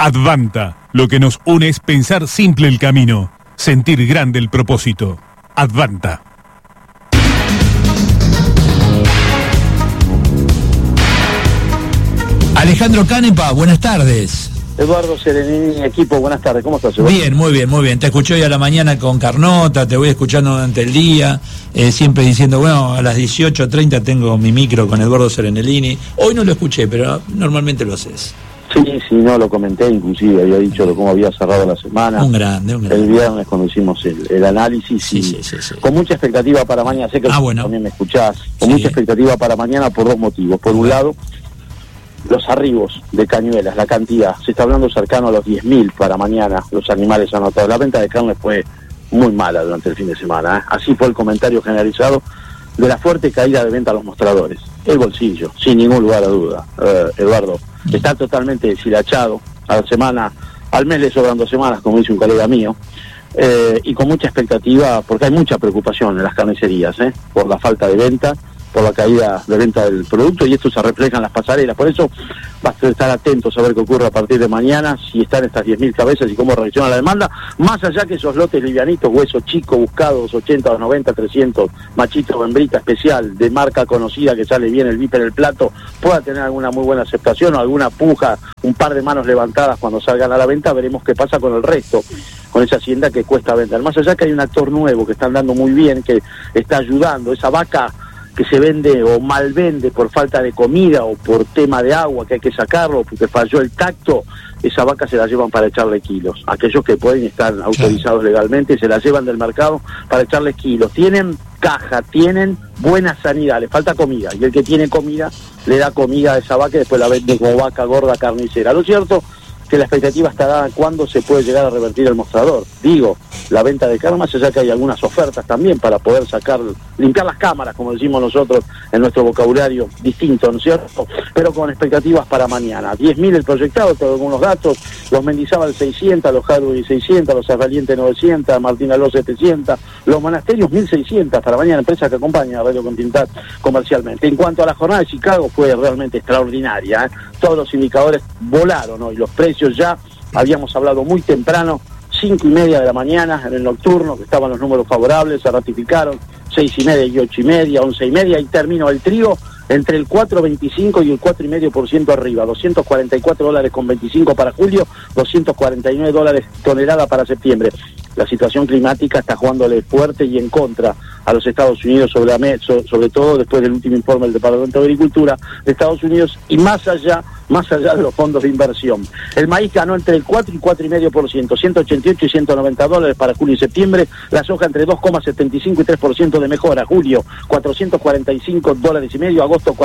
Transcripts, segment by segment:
Advanta, lo que nos une es pensar simple el camino, sentir grande el propósito. Advanta. Alejandro Canepa, buenas tardes. Eduardo Serenini, equipo, buenas tardes, ¿cómo estás, Eduardo? Bien, muy bien, muy bien. Te escuché hoy a la mañana con Carnota, te voy escuchando durante el día, siempre diciendo, bueno, a las 18:30 tengo mi micro con Eduardo Serenellini. Hoy no lo escuché, pero normalmente lo haces. Sí, no, lo comenté, inclusive había dicho cómo había cerrado la semana. Un grande. El viernes cuando hicimos el análisis, sí. Con mucha expectativa para mañana, sé que también me escuchás, con mucha expectativa para mañana por dos motivos. Por un lado, los arribos de cañuelas, la cantidad, se está hablando cercano a los 10.000 para mañana, los animales anotados. La venta de carne fue muy mala durante el fin de semana, ¿eh? Así fue el comentario generalizado de la fuerte caída de venta a los mostradores. El bolsillo, sin ningún lugar a duda, Eduardo, está totalmente deshilachado. A la semana, al mes le sobran 2 semanas, como dice un colega mío, y con mucha expectativa, porque hay mucha preocupación en las carnicerías, por la falta de venta, por la caída de venta del producto, y esto se refleja en las pasarelas. Por eso vas a estar atentos a ver qué ocurre a partir de mañana, si están estas 10.000 cabezas y cómo reacciona la demanda, más allá que esos lotes livianitos, hueso chico, buscados, 80, 90, 300, machito o hembrita especial, de marca conocida, que sale bien el VIP en el plato, pueda tener alguna muy buena aceptación o alguna puja, un par de manos levantadas cuando salgan a la venta. Veremos qué pasa con el resto, con esa hacienda que cuesta vender. Más allá que hay un actor nuevo que está andando muy bien, que está ayudando, esa vaca que se vende o mal vende por falta de comida o por tema de agua que hay que sacarlo porque falló el tacto, esa vaca se la llevan para echarle kilos. Aquellos que pueden estar autorizados legalmente se la llevan del mercado para echarle kilos. Tienen caja, tienen buena sanidad, le falta comida, y el que tiene comida le da comida a esa vaca y después la vende como vaca gorda carnicera. Lo cierto que la expectativa estará cuándo se puede llegar a revertir el mostrador. Digo, la venta de carne, más allá que hay algunas ofertas también para poder limpiar las cámaras, como decimos nosotros en nuestro vocabulario distinto, ¿no es cierto? Pero con expectativas para mañana. 10.000 el proyectado, tengo algunos datos, los Mendizábal 600, los Hadley 600, los Arraliente 900, Martín Aló 700, los Monasterios 1.600 para mañana, empresa que acompaña a Radio Continental comercialmente. En cuanto a la jornada de Chicago, fue realmente extraordinaria, ¿eh? Todos los indicadores volaron hoy, los precios ya, habíamos hablado muy temprano, 5:30 de la mañana en el nocturno, que estaban los números favorables, se ratificaron, 6:30 y 8:30, 11:30, y terminó el trigo entre el 4.25 y el 4,5% arriba, $244.25 para julio, $249 tonelada para septiembre. La situación climática está jugándole fuerte y en contra a los Estados Unidos, sobre todo después del último informe del Departamento de Agricultura de Estados Unidos, y más allá de los fondos de inversión. El maíz ganó entre el 4 y 4,5%, $188 y $190 para julio y septiembre. La soja entre 2,75 y 3% de mejora. Julio, $445.5, agosto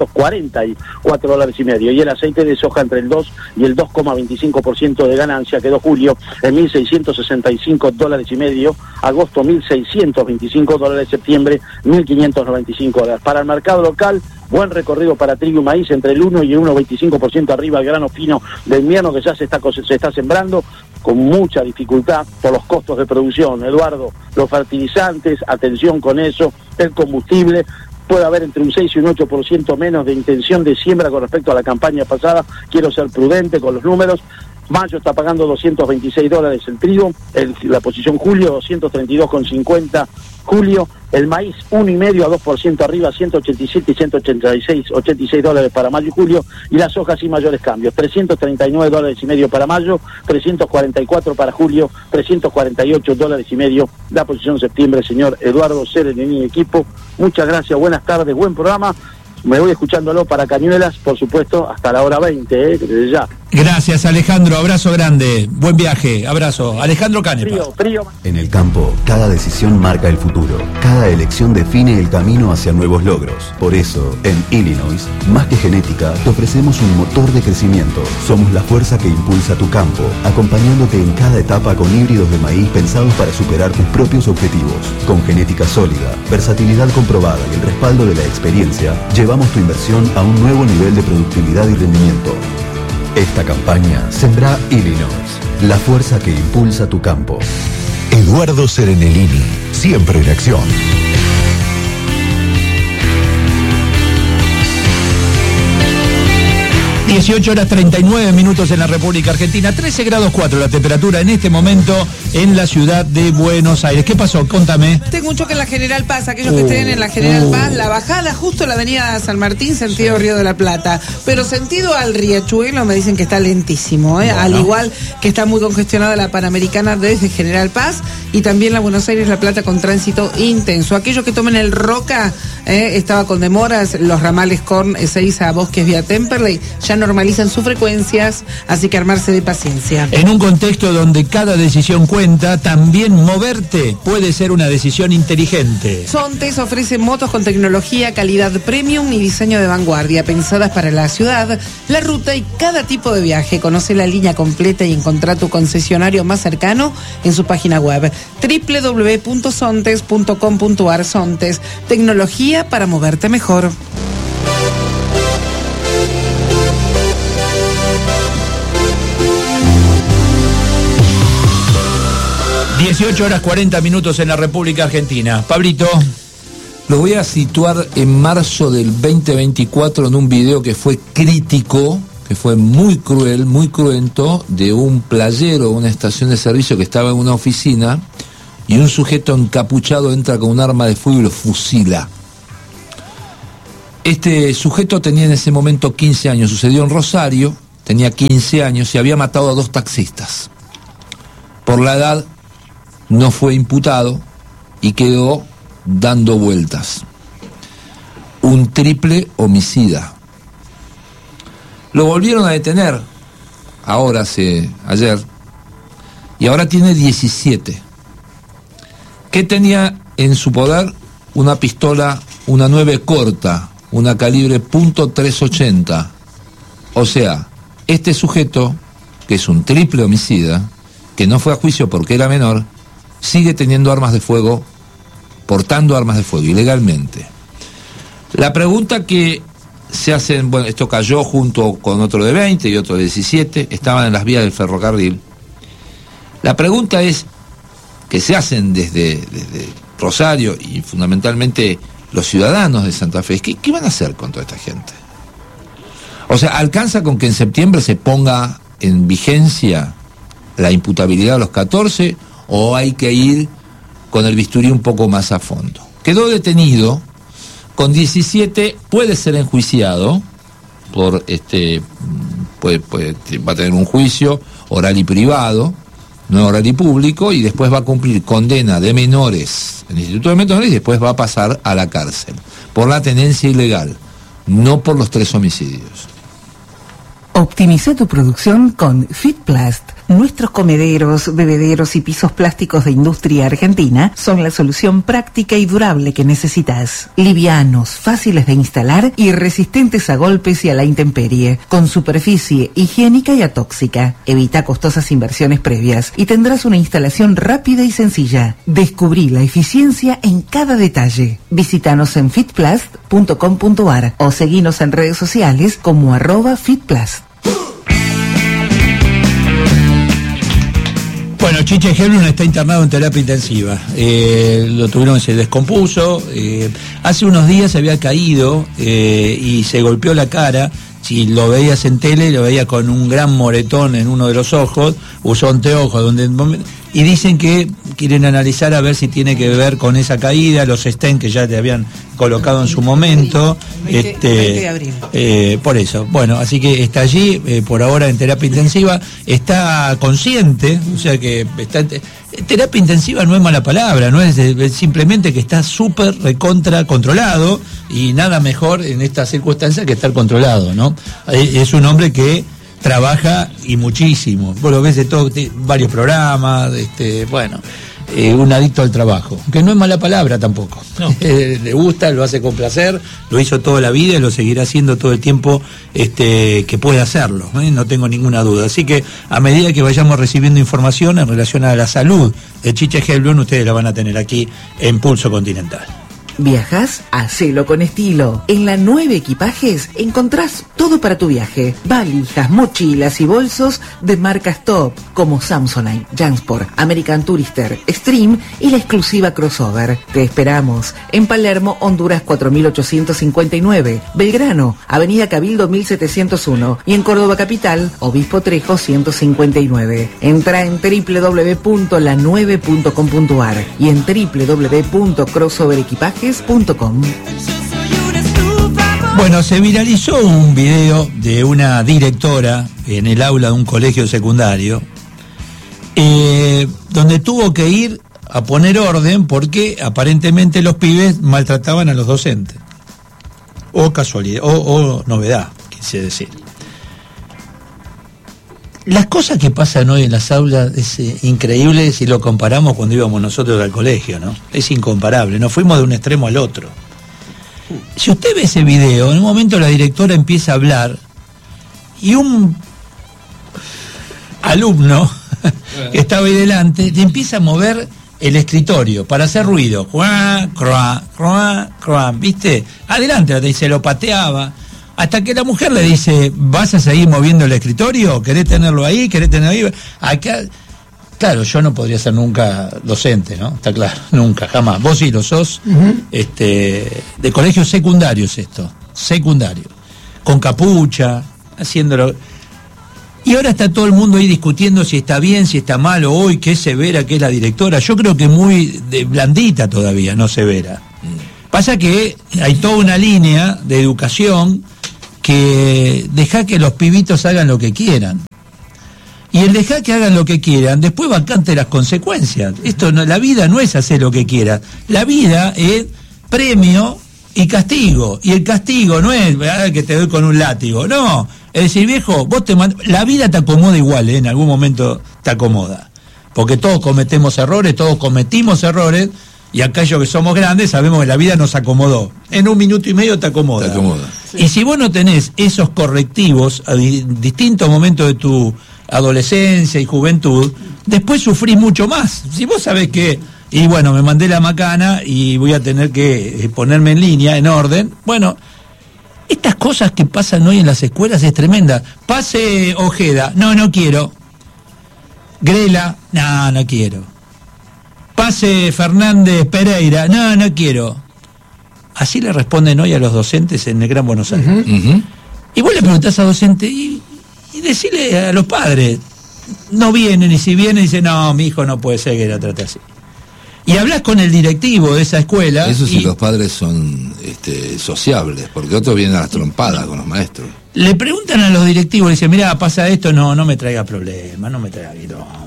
$444.5. Y el aceite de soja entre el 2 y el 2,25% de ganancia. Quedó julio en $1.665.5, agosto $1.625, septiembre $1.595. Para el mercado local, buen recorrido para trigo y maíz, entre el 1 y el 1,25% arriba, el grano fino de invierno que ya se está sembrando con mucha dificultad por los costos de producción. Eduardo, los fertilizantes, atención con eso, el combustible, puede haber entre un 6 y un 8% menos de intención de siembra con respecto a la campaña pasada. Quiero ser prudente con los números. Mayo está pagando $226 el trigo, la posición julio $232,50 julio, el maíz 1,5 a 2% arriba, 187 y 186 dólares para mayo y julio, y las hojas sin mayores cambios, $339,5 para mayo, 344 para julio, $348,5 la posición septiembre. Señor Eduardo Serenini, equipo, muchas gracias, buenas tardes, buen programa. Me voy escuchándolo para Cañuelas, por supuesto, hasta la hora 20, desde ya. Gracias, Alejandro, abrazo grande, buen viaje, abrazo. Alejandro Canepa. Frío. En el campo, cada decisión marca el futuro, cada elección define el camino hacia nuevos logros. Por eso, en Illinois, más que genética, te ofrecemos un motor de crecimiento. Somos la fuerza que impulsa tu campo, acompañándote en cada etapa con híbridos de maíz pensados para superar tus propios objetivos. Con genética sólida, versatilidad comprobada y el respaldo de la experiencia, llevamos tu inversión a un nuevo nivel de productividad y rendimiento. Esta campaña sembra Illinois, la fuerza que impulsa tu campo. Eduardo Serenellini, siempre en acción. 18 horas 39 minutos en la República Argentina, 13 grados 4 la temperatura en este momento en la ciudad de Buenos Aires. ¿Qué pasó? Contame. Tengo un choque en la General Paz, aquellos que estén en la General Paz, la bajada justo la avenida San Martín, sentido Río de la Plata, pero sentido al Riachuelo me dicen que está lentísimo, bueno. Al igual que está muy congestionada la Panamericana desde General Paz y también la Buenos Aires-La Plata con tránsito intenso. Aquellos que tomen el Roca, estaba con demoras, los ramales con Ezeiza a Bosques vía Temperley, ya normalizan sus frecuencias, así que armarse de paciencia. En un contexto donde cada decisión cuenta, también moverte puede ser una decisión inteligente. Sontes ofrece motos con tecnología, calidad premium y diseño de vanguardia, pensadas para la ciudad, la ruta y cada tipo de viaje. Conoce la línea completa y encontrá tu concesionario más cercano en su página web www.sontes.com.ar. Sontes, tecnología para moverte mejor. ...18 horas 40 minutos en la República Argentina. Pablito. Lo voy a situar en marzo del 2024 en un video que fue crítico, que fue muy cruel, muy cruento, de un playero de una estación de servicio que estaba en una oficina y un sujeto encapuchado entra con un arma de fuego y lo fusila. Este sujeto tenía en ese momento 15 años, sucedió en Rosario, tenía 15 años y había matado a 2 taxistas. Por la edad no fue imputado y quedó dando vueltas. Un triple homicida. Lo volvieron a detener ayer y ahora tiene 17. ¿Qué tenía en su poder? Una pistola, una 9 corta, una calibre .380. O sea, este sujeto, que es un triple homicida, que no fue a juicio porque era menor, sigue teniendo armas de fuego, portando armas de fuego ilegalmente. La pregunta que se hacen, bueno, esto cayó junto con otro de 20 y otro de 17, estaban en las vías del ferrocarril. La pregunta es, que se hacen desde Rosario y fundamentalmente los ciudadanos de Santa Fe, ¿qué van a hacer con toda esta gente? O sea, ¿alcanza con que en septiembre se ponga en vigencia la imputabilidad a los 14 o hay que ir con el bisturí un poco más a fondo? Quedó detenido, con 17 puede ser enjuiciado por va a tener un juicio oral y privado, no oral y público, y después va a cumplir condena de menores en el Instituto de Menores y después va a pasar a la cárcel por la tenencia ilegal, no por los 3 homicidios. Optimiza tu producción con Fitplast. Nuestros comederos, bebederos y pisos plásticos de industria argentina son la solución práctica y durable que necesitas. Livianos, fáciles de instalar y resistentes a golpes y a la intemperie, con superficie higiénica y atóxica. Evita costosas inversiones previas y tendrás una instalación rápida y sencilla. Descubrí la eficiencia en cada detalle. Visítanos en fitplast.com.ar o seguinos en redes sociales como @fitplast. Bueno, Chiche Helblum está internado en terapia intensiva. Lo tuvieron, se descompuso. Hace unos días se había caído y se golpeó la cara. Si lo veías en tele, lo veía con un gran moretón en uno de los ojos. Usó anteojos. Y dicen que quieren analizar a ver si tiene que ver con esa caída, los stents que ya te habían colocado en su momento. 20 de abril. Por eso. Bueno, así que está allí, por ahora en terapia intensiva. Está consciente, o sea que está... Terapia intensiva no es mala palabra, no es simplemente que está súper recontra controlado y nada mejor en estas circunstancias que estar controlado, ¿no? Es un hombre que trabaja y muchísimo. Vos lo ves de todo, varios programas, un adicto al trabajo, que no es mala palabra tampoco. No. Le gusta, lo hace con placer, lo hizo toda la vida y lo seguirá haciendo todo el tiempo que puede hacerlo, no tengo ninguna duda. Así que a medida que vayamos recibiendo información en relación a la salud de Chiche Helblum, ustedes la van a tener aquí en Pulso Continental. ¿Viajas? Hacelo con estilo. En la 9 Equipajes encontrás todo para tu viaje. Valijas, mochilas y bolsos de marcas top como Samsonite, Jansport, American Tourister, Stream y la exclusiva Crossover. Te esperamos en Palermo, Honduras 4859, Belgrano, Avenida Cabildo 1701 y en Córdoba Capital, Obispo Trejo 159. Entra en www.la9.com.ar y en www.crossoverequipajes.com. Bueno, se viralizó un video de una directora en el aula de un colegio secundario, donde tuvo que ir a poner orden porque aparentemente los pibes maltrataban a los docentes. O casualidad, o novedad, quise decir. Las cosas que pasan hoy en las aulas es increíble si lo comparamos cuando íbamos nosotros al colegio, ¿no? Es incomparable, nos fuimos de un extremo al otro. Si usted ve ese video, en un momento la directora empieza a hablar y un alumno que estaba ahí delante le empieza a mover el escritorio para hacer ruido. Croa, croa, croa, ¿viste? Adelante, y se lo pateaba. Hasta que la mujer le dice, ¿vas a seguir moviendo el escritorio? ¿Querés tenerlo ahí? ¿Querés tenerlo ahí? Acá, claro, yo no podría ser nunca docente, ¿no? Está claro, nunca, jamás. Vos sí lo sos, de colegio secundario es esto, secundario. Con capucha, haciéndolo. Y ahora está todo el mundo ahí discutiendo si está bien, si está mal, o hoy qué severa que es la directora. Yo creo que muy blandita todavía, no severa. Pasa que hay toda una línea de educación que deja que los pibitos hagan lo que quieran. Y el dejar que hagan lo que quieran, después bancante las consecuencias. Esto no, la vida no es hacer lo que quieras. La vida es premio y castigo. Y el castigo no es que te doy con un látigo. No. Es decir, viejo, vos la vida te acomoda igual, en algún momento te acomoda. Porque todos cometemos errores, todos cometimos errores. Y aquellos que somos grandes sabemos que la vida nos acomodó. En 1 minuto y medio te acomoda. Te acomoda. Sí. Y si vos no tenés esos correctivos a distintos momentos de tu adolescencia y juventud, después sufrís mucho más. Si vos sabés que, y bueno, me mandé la macana y voy a tener que ponerme en línea, en orden, bueno, estas cosas que pasan hoy en las escuelas es tremenda. Pase Ojeda, no quiero. Grela, no quiero. Pase Fernández Pereira, no quiero. Así le responden hoy a los docentes en el Gran Buenos Aires. Y vos le preguntás a docente y decirle a los padres, no vienen, y si vienen dicen, no, mi hijo no puede ser que la trate así. Y hablas con el directivo de esa escuela. Eso sí, los padres son sociables, porque otros vienen a las trompadas con los maestros. Le preguntan a los directivos, le dicen, mirá, pasa esto, no me traiga problemas, no me traiga viroma.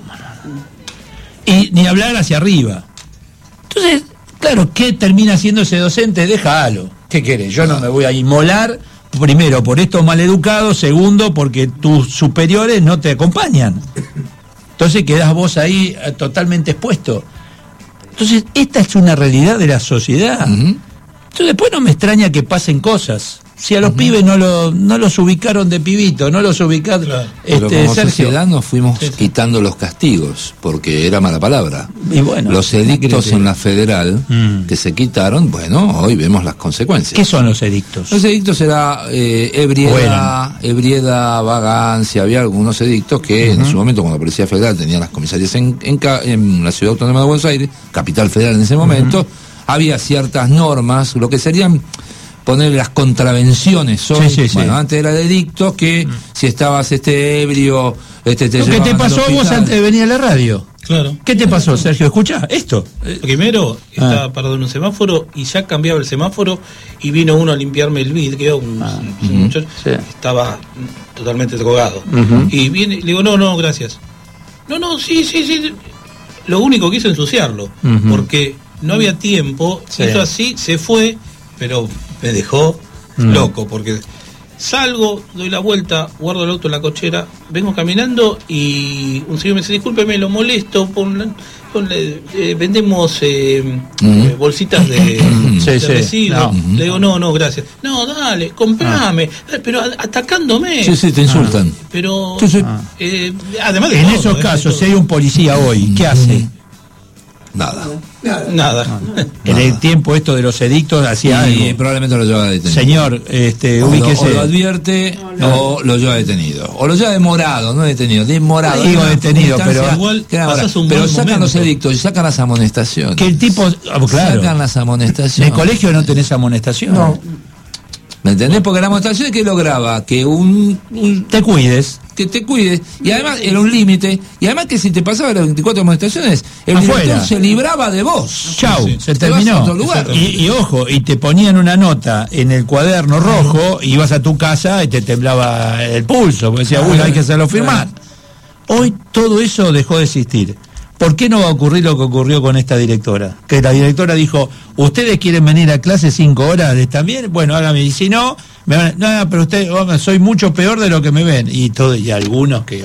Y ni hablar hacia arriba. Entonces, claro, ¿qué termina haciendo ese docente? Déjalo. ¿Qué querés? Yo no me voy a inmolar, primero, por estos maleducados, segundo, porque tus superiores no te acompañan. Entonces quedás vos ahí totalmente expuesto. Entonces, esta es una realidad de la sociedad. Entonces, después no me extraña que pasen cosas. Si a los pibes no los ubicaron de pibito, no los ubicaron... Claro. Pero como sociedad nos fuimos quitando los castigos, porque era mala palabra. Y bueno, los edictos en la federal que se quitaron, bueno, hoy vemos las consecuencias. ¿Qué son los edictos? Los edictos era ebriedad, vagancia, había algunos edictos que en su momento, cuando la Policía Federal tenía las comisarías en la Ciudad Autónoma de Buenos Aires, capital federal en ese momento, había ciertas normas, lo que serían... poner las contravenciones hoy, antes era de edictos que si estabas ebrio, lo que te pasó vos antes de venir a la radio. Claro. ¿Qué te pasó, Sergio? Escuchá esto. Primero estaba parado en un semáforo y ya cambiaba el semáforo y vino uno a limpiarme el vidrio, un muchacho, estaba totalmente drogado. Y viene, le digo, no, gracias. No, sí. Lo único que hizo ensuciarlo, porque no había tiempo, hizo así, se fue, pero me dejó loco, porque salgo, doy la vuelta, guardo el auto en la cochera, vengo caminando y un señor me dice, discúlpeme, lo molesto, vendemos bolsitas de residuos. Le digo, no, gracias. No, dale, comprame, pero atacándome. Sí, te insultan. Pero, además de en todo, esos casos, si hay un policía hoy, ¿qué hace? Nada. En el tiempo esto de los edictos hacía algo. Probablemente lo lleva detenido. Señor, ubíquese. O lo advierte o lo lleva detenido. O lo lleva demorado, no detenido, demorado. Digo detenido, pero igual pero sacan los edictos y sacan las amonestaciones. Que el tipo, claro. Sacan las amonestaciones. En el colegio no tenés amonestación. No. ¿Me entendés? Porque la amonestación, ¿qué lograba? Que te cuides. Que te cuides. Y además era un límite. Y además que si te pasaba las 24 amonestaciones, el director se libraba de vos. Chau, se terminó. Vas a otro lugar. Y ojo, y te ponían una nota en el cuaderno rojo, y ibas a tu casa y te temblaba el pulso, porque decía, uy, hay que hacerlo firmar. Hoy todo eso dejó de existir. ¿Por qué no va a ocurrir lo que ocurrió con esta directora? Que la directora dijo, ¿ustedes quieren venir a clase 5 horas? ¿Están bien? Bueno, hágame. Y si no, me van a, no, pero usted, soy mucho peor de lo que me ven. Y algunos que,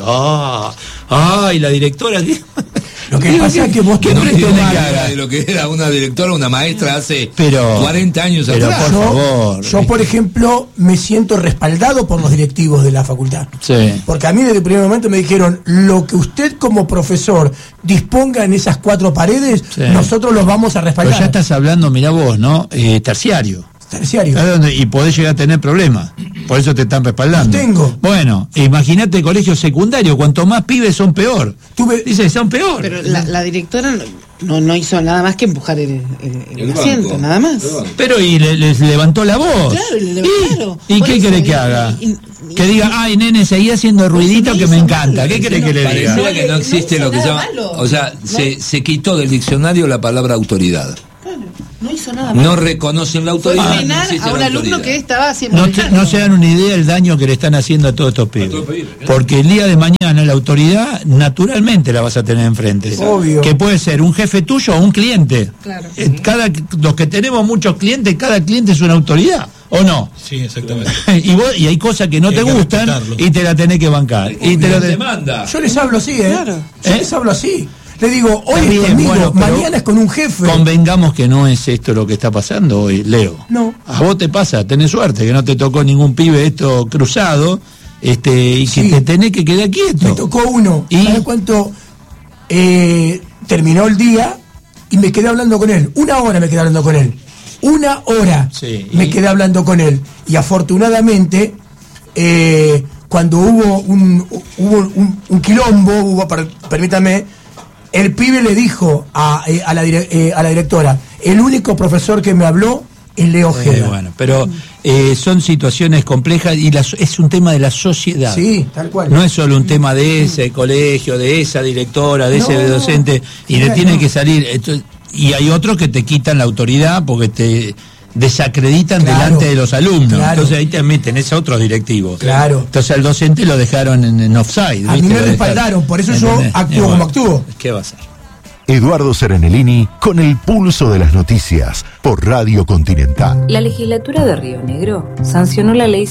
y la directora... Lo que pasa es que vos que no tiene cara de lo que era una directora, una maestra hace 40 años atrás. Yo, por ejemplo, me siento respaldado por los directivos de la facultad. Sí. Porque a mí desde el primer momento me dijeron, lo que usted como profesor disponga en esas 4 paredes, nosotros los vamos a respaldar. Pero ya estás hablando, mirá vos, ¿no? Terciario. Y podés llegar a tener problemas. Por eso te están respaldando. Los tengo. Bueno, imagínate colegio secundario, cuanto más pibes son peor. Dice, son peor. Pero la directora no hizo nada más que empujar el asiento, nada más. Pero y les levantó la voz. Claro, ¿Y qué querés que haga? Que diga, ay, nene, seguí haciendo ruidito que me encanta. ¿Qué querés que le diga? Parecía que no existe lo que se llama... O sea, se quitó del diccionario la palabra autoridad. No hizo nada más. No reconocen la autoridad. Fue frenar a un alumno que estaba haciendo. No se dan una idea del daño que le están haciendo a todos estos pibes. Porque el día de mañana la autoridad naturalmente la vas a tener enfrente. Obvio. Que puede ser un jefe tuyo o un cliente. Claro. Los que tenemos muchos clientes, cada cliente es una autoridad. ¿O no? Sí, exactamente. Y hay cosas que no te gustan y te la tenés que bancar. Y te lo demanda. Yo les hablo así, Claro. Yo les hablo así. Le digo, hoy es conmigo, mañana es con un jefe. Convengamos que no es esto lo que está pasando hoy, Leo. No. A vos te pasa, tenés suerte, que no te tocó ningún pibe esto cruzado, y que te tenés que quedar quieto. Me tocó uno. ¿Sabes cuánto? Terminó el día y me quedé hablando con él. 1 hora me quedé hablando con él. 1 hora me quedé hablando con él. Y afortunadamente, cuando hubo un quilombo, permítame, el pibe le dijo a la directora, el único profesor que me habló es Leo Ojeda. Bueno, pero son situaciones complejas y es un tema de la sociedad. Sí, tal cual. No es solo un tema de ese colegio, de esa directora, de ese docente, y le tiene que salir. Y hay otros que te quitan la autoridad porque te desacreditan delante de los alumnos. Entonces ahí también tenés a otros directivos. Entonces al docente lo dejaron en offside. A mí me respaldaron, por eso yo actúo como actúo. ¿Qué va a hacer? Eduardo Serenellini con el pulso de las noticias por Radio Continental. La legislatura de Río Negro sancionó la ley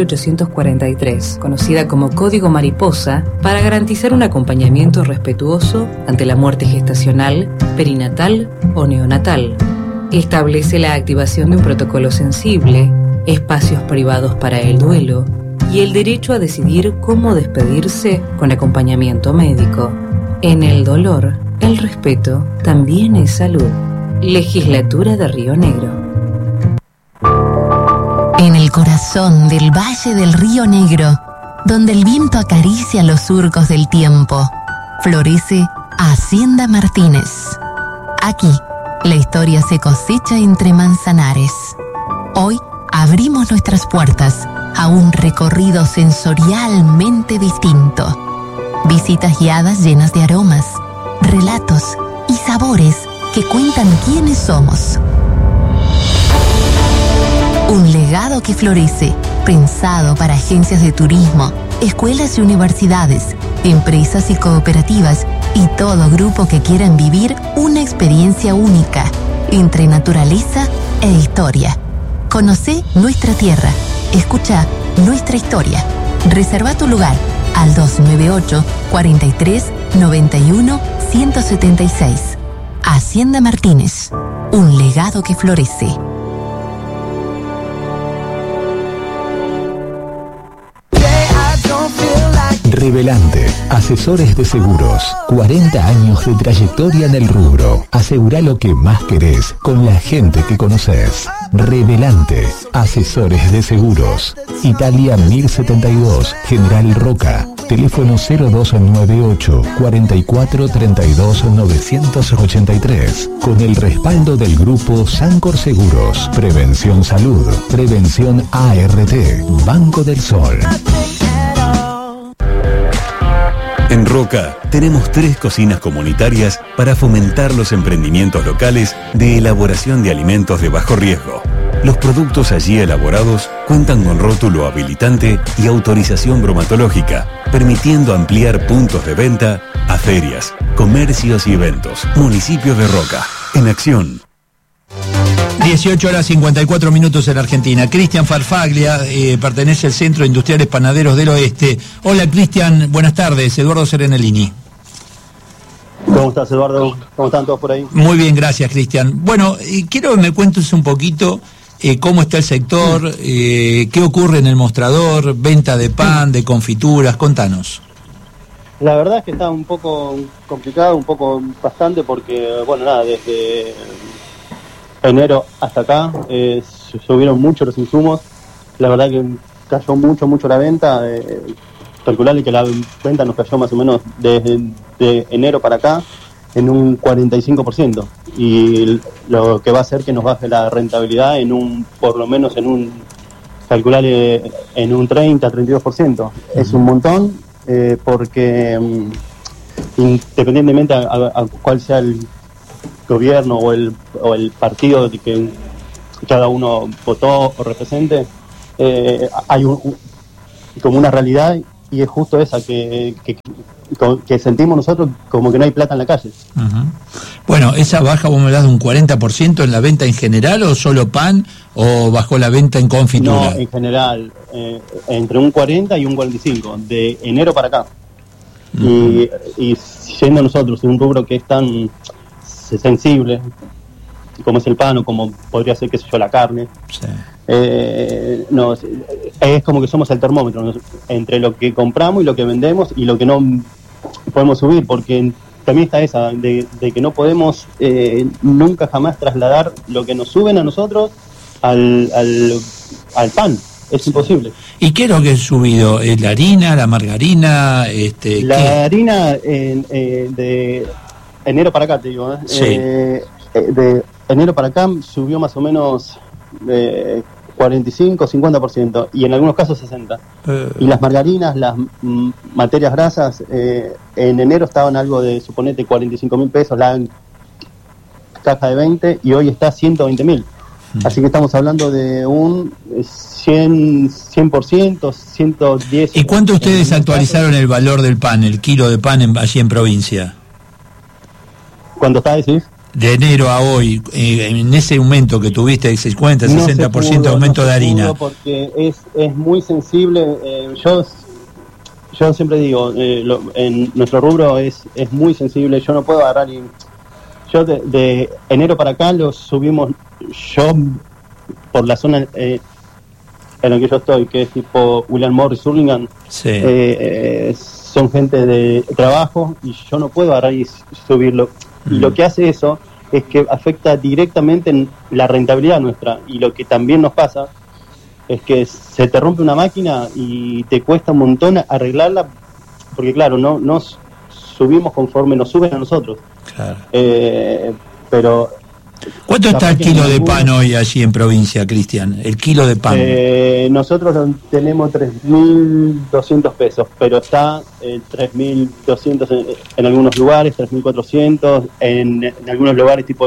5.843, conocida como Código Mariposa, para garantizar un acompañamiento respetuoso ante la muerte gestacional, perinatal o neonatal. Establece la activación de un protocolo sensible, espacios privados para el duelo y el derecho a decidir cómo despedirse con acompañamiento médico. En el dolor, el respeto también es salud. Legislatura de Río Negro. En el corazón del Valle del Río Negro, donde el viento acaricia los surcos del tiempo, florece Hacienda Martínez. Aquí, la historia se cosecha entre manzanares. Hoy abrimos nuestras puertas a un recorrido sensorialmente distinto. Visitas guiadas llenas de aromas, relatos y sabores que cuentan quiénes somos. Un legado que florece, pensado para agencias de turismo, escuelas y universidades, empresas y cooperativas y todo grupo que quieran vivir una experiencia única entre naturaleza e historia. Conocé nuestra tierra, escucha nuestra historia. Reserva tu lugar al 298 43 91 176. Hacienda Martínez, un legado que florece. Revelante, asesores de seguros, 40 años de trayectoria en el rubro. Asegurá lo que más querés con la gente que conoces. Revelante, asesores de seguros. Italia 1072, General Roca. Teléfono 0298 44 32 983. Con el respaldo del grupo Sancor Seguros, Prevención Salud, Prevención ART, Banco del Sol. En Roca tenemos 3 cocinas comunitarias para fomentar los emprendimientos locales de elaboración de alimentos de bajo riesgo. Los productos allí elaborados cuentan con rótulo habilitante y autorización bromatológica, permitiendo ampliar puntos de venta a ferias, comercios y eventos. Municipio de Roca, en acción. 18:54 en Argentina. Cristian Farfaglia pertenece al Centro de Industriales Panaderos del Oeste. Hola Cristian, buenas tardes. Eduardo Serenellini. ¿Cómo estás, Eduardo? ¿Cómo están todos por ahí? Muy bien, gracias, Cristian. Bueno, quiero que me cuentes un poquito cómo está el sector, qué ocurre en el mostrador, venta de pan, de confituras, contanos. La verdad es que está un poco complicado, bastante, porque, bueno, nada, desde enero hasta acá subieron mucho los insumos. La verdad que cayó mucho la venta. Calcularle que la venta nos cayó más o menos desde enero para acá en un 45%, y lo que va a hacer que nos baje la rentabilidad por lo menos calcularle en un 30-32%. Es un montón, porque independientemente a cuál sea el gobierno o el partido que cada uno votó o represente, hay como una realidad, y es justo esa que sentimos nosotros, como que no hay plata en la calle. Uh-huh. Bueno, esa baja, vos me hablas de un 40% en la venta en general, o solo pan, o bajó la venta en confitura. No, en general, entre un 40 y un 45, de enero para acá. Uh-huh. Y siendo nosotros un rubro que es tan sensible como es el pan, o como podría ser, qué sé yo, la carne, sí. No, es como que somos el termómetro entre lo que compramos y lo que vendemos y lo que no podemos subir, porque también está esa de que no podemos nunca jamás trasladar lo que nos suben a nosotros al pan. Es imposible. ¿Y qué es lo que ha subido? ¿La harina, la margarina? La harina de enero para acá, te digo. Sí. De enero para acá subió más o menos 45-50%, y en algunos casos 60%. Y las margarinas, las materias grasas, en enero estaban algo de, suponete, 45.000 pesos la caja de 20, y hoy está 120.000. Así que estamos hablando de un 100%, 110. ¿Y cuánto ustedes actualizaron el valor del pan, el kilo de pan allí en provincia? ¿Cuánto está, decís? De enero a hoy, en ese aumento que tuviste de 50, 60% de aumento de harina. Porque es muy sensible. Yo siempre digo, en nuestro rubro es muy sensible. Yo no puedo agarrar y... Yo de enero para acá lo subimos, yo por la zona en la que yo estoy, que es tipo William Morris, Hurlingham, sí. Son gente de trabajo, y yo no puedo agarrar y subirlo. Y lo que hace eso es que afecta directamente en la rentabilidad nuestra. Y lo que también nos pasa es que se te rompe una máquina y te cuesta un montón arreglarla, porque claro, no subimos conforme nos suben a nosotros. Claro. Pero ¿cuánto está el kilo de pan hoy allí en provincia, Cristian? El kilo de pan. Nosotros tenemos 3.200 pesos, pero está 3.200 en algunos lugares, 3.400 en algunos lugares, tipo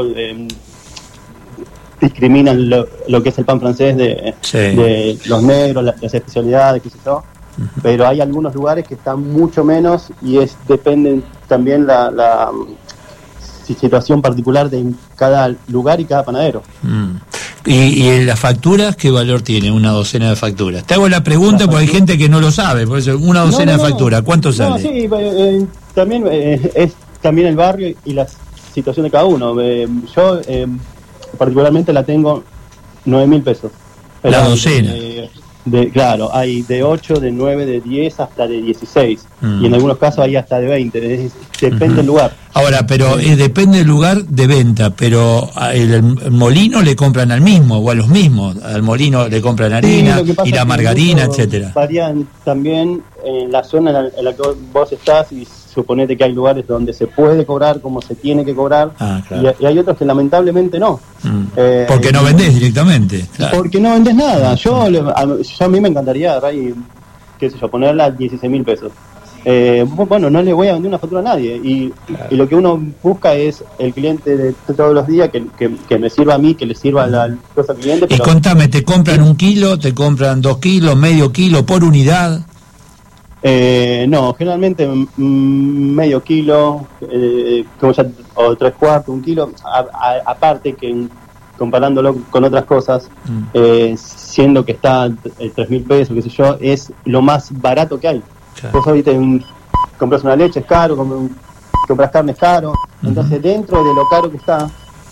discriminan lo que es el pan francés de los negros, las especialidades, qué sé yo. Uh-huh. Pero hay algunos lugares que están mucho menos, y depende también la situación particular de cada lugar y cada panadero. ¿Y las facturas qué valor tiene una docena de facturas? Te hago la pregunta porque hay gente que no lo sabe, por eso una docena de facturas, ¿cuánto sale? Sí, también es también el barrio y la situación de cada uno. Yo particularmente la tengo 9.000 pesos. La docena. Claro, hay de 8, de 9, de 10 hasta de 16. Y en algunos casos hay hasta de 20. Depende del lugar. Ahora, pero depende del lugar de venta, pero el molino le compran al mismo o a los mismos. Al molino le compran harina y la margarina, etcétera. Varían también en la zona en la que vos estás, y suponete que hay lugares donde se puede cobrar como se tiene que cobrar, claro. y hay otros que lamentablemente no. Porque no vendés directamente. Claro. Porque no vendés nada. Yo a mí me encantaría agarrar y, qué sé yo, ponerla a 16.000 pesos. Bueno, no le voy a vender una factura a nadie, y lo que uno busca es el cliente de todos los días que me sirva a mí, que le sirva a la cosa al cliente. Y contame, ¿te compran 1 kilo, te compran 2 kilos, medio kilo por unidad? No, generalmente medio kilo, o 3/4, 1 kilo, aparte que comparándolo con otras cosas, siendo que está 3.000 pesos, qué sé yo, es lo más barato que hay. Claro. Vos ahorita compras una leche, es caro, compras carne, es caro. Entonces, dentro de lo caro que está,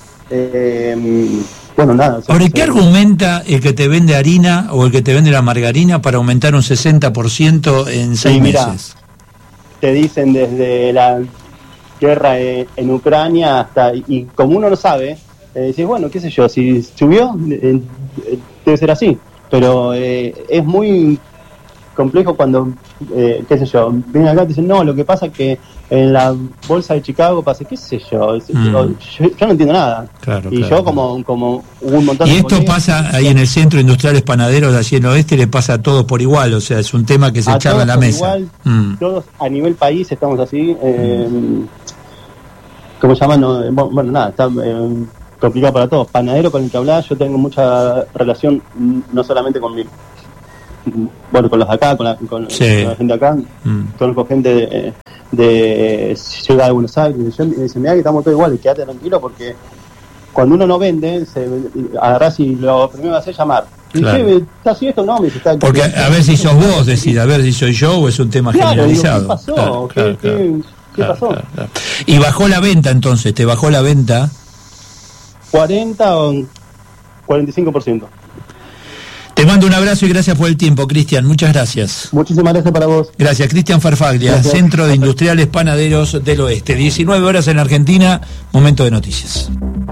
bueno, nada. Ahora, ¿qué argumenta el que te vende harina o el que te vende la margarina para aumentar un 60% en 6 meses? Te dicen desde la guerra en Ucrania hasta, y como uno lo sabe, decís, bueno, qué sé yo, si subió, debe ser así. Pero es muy complejo cuando, qué sé yo, vienen acá y dicen, no, lo que pasa es que en la bolsa de Chicago pasa, qué sé yo, yo no entiendo nada. Claro, y claro. yo como un montón y de esto pasa ahí en el Centro Industriales Panaderos de allí en Oeste, le pasa a todos por igual, o sea, es un tema que se charla en la mesa. Igual, todos a nivel país estamos así, ¿cómo se llama? No, bueno, nada, está complicado para todos. Panadero con el que hablás, yo tengo mucha relación, no solamente con con los de acá, con la gente de acá, conozco gente de Ciudad de Buenos Aires, y me dicen, mirá que estamos todos iguales, quédate tranquilo, porque cuando uno no vende, agarrás y lo primero que haces es llamar. Y claro. ¿está así esto? No, me dice, está. Porque a ver si sos vos, decir, a ver si soy yo, o es un tema generalizado. Digo, ¿qué pasó? ¿Qué pasó? Claro. Y bajó la venta entonces, ¿te bajó la venta? 40 o 45%. Te mando un abrazo y gracias por el tiempo, Cristian. Muchas gracias. Muchísimas gracias para vos. Gracias, Cristian Farfaglia, gracias. Centro de Industriales Panaderos del Oeste. 19 horas en Argentina, momento de noticias.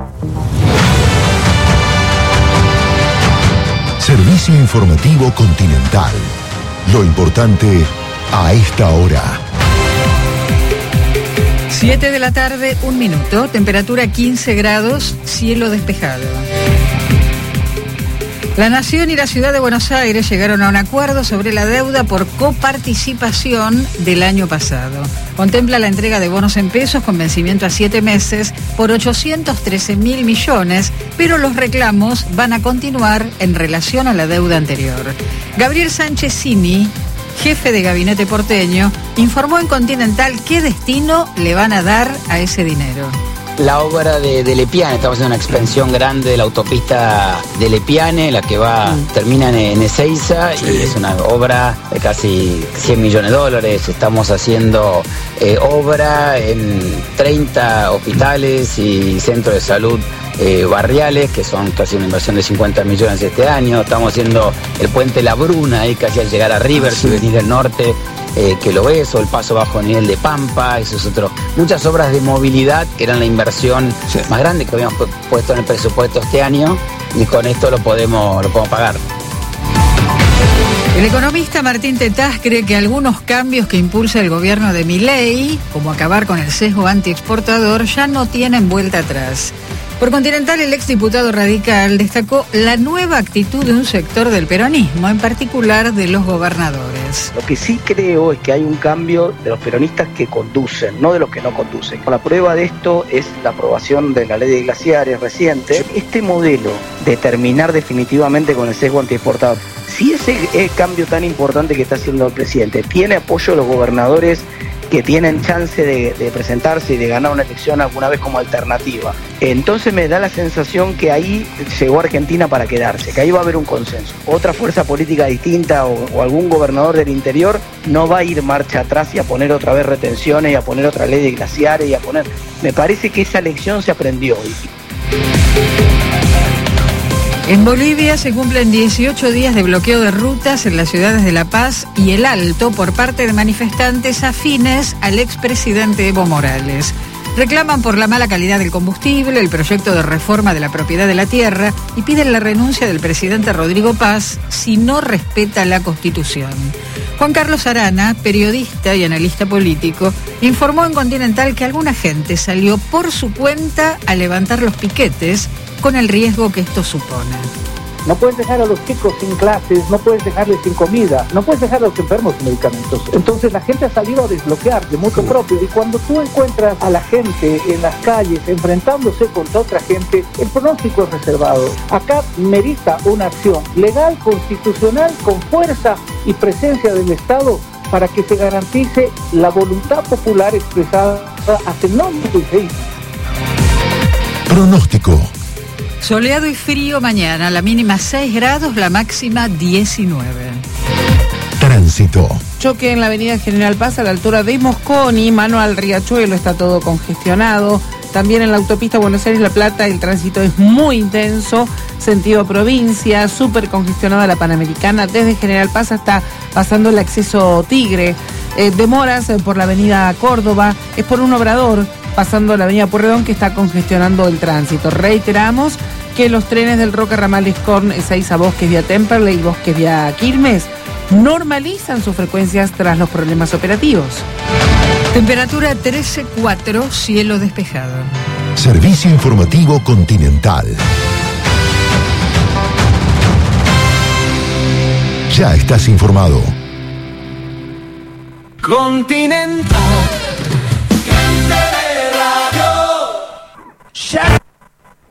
Servicio informativo Continental. Lo importante a esta hora. 7 de la tarde, 1 minuto, temperatura 15 grados, cielo despejado. La Nación y la Ciudad de Buenos Aires llegaron a un acuerdo sobre la deuda por coparticipación del año pasado. Contempla la entrega de bonos en pesos con vencimiento a 7 meses por 813.000 millones, pero los reclamos van a continuar en relación a la deuda anterior. Gabriel Sánchez Cini, jefe de gabinete porteño, informó en Continental qué destino le van a dar a ese dinero. La obra de Lepiane, estamos haciendo una expansión grande de la autopista de Lepiane, la que termina en Ezeiza, y es una obra de casi $100 millones. Estamos haciendo obra en 30 hospitales y centros de salud barriales, que son casi una inversión de 50 millones este año. Estamos haciendo el puente La Bruna, ahí casi al llegar a River, si venís del norte, que lo ves, o el paso bajo nivel de Pampa, eso es otro. Muchas obras de movilidad que eran la inversión más grande que habíamos puesto en el presupuesto este año, y con esto lo podemos pagar. El economista Martín Tetaz cree que algunos cambios que impulsa el gobierno de Milei, como acabar con el sesgo antiexportador, ya no tienen vuelta atrás. Por Continental, el exdiputado radical destacó la nueva actitud de un sector del peronismo, en particular de los gobernadores. Lo que sí creo es que hay un cambio de los peronistas que conducen, no de los que no conducen. La prueba de esto es la aprobación de la ley de glaciares reciente. Este modelo de terminar definitivamente con el sesgo antiexportador, si ese cambio tan importante que está haciendo el presidente tiene apoyo de los gobernadores que tienen chance de presentarse y de ganar una elección alguna vez como alternativa, entonces me da la sensación que ahí llegó Argentina para quedarse, que ahí va a haber un consenso. Otra fuerza política distinta o algún gobernador del interior no va a ir marcha atrás y a poner otra vez retenciones y a poner otra ley de glaciares y a poner... Me parece que esa lección se aprendió hoy. En Bolivia se cumplen 18 días de bloqueo de rutas en las ciudades de La Paz y El Alto por parte de manifestantes afines al expresidente Evo Morales. Reclaman por la mala calidad del combustible, el proyecto de reforma de la propiedad de la tierra y piden la renuncia del presidente Rodrigo Paz si no respeta la Constitución. Juan Carlos Arana, periodista y analista político, informó en Continental que alguna gente salió por su cuenta a levantar los piquetes con el riesgo que esto supone. No puedes dejar a los chicos sin clases, no puedes dejarles sin comida, no puedes dejar a los enfermos sin medicamentos. Entonces la gente ha salido a desbloquear de motu propio, y cuando tú encuentras a la gente en las calles enfrentándose contra otra gente, el pronóstico es reservado. Acá merita una acción legal, constitucional, con fuerza y presencia del Estado para que se garantice la voluntad popular expresada hace no mucho tiempo. Pronóstico. Soleado y frío mañana, la mínima 6 grados, la máxima 19. Tránsito. Choque en la avenida General Paz a la altura de Mosconi, mano al Riachuelo, está todo congestionado. También en la autopista Buenos Aires-La Plata el tránsito es muy intenso, sentido provincia, súper congestionada la Panamericana, desde General Paz hasta pasando el acceso Tigre. Demoras por la avenida Córdoba, es por un obrador, pasando la avenida Pueyrredón, que está congestionando el tránsito. Reiteramos que los trenes del Roca Ramales con Ezeiza Bosques vía Temperley y Bosques vía Quilmes normalizan sus frecuencias tras los problemas operativos. Temperatura 13,4, cielo despejado. Servicio informativo Continental. Ya estás informado. Continental.